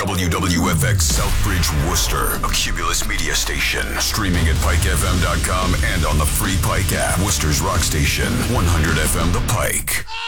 WWFX Southbridge, Worcester, a Cumulus media station. Streaming at PikeFM.com and on the free Pike app. Worcester's rock station, 100 FM The Pike.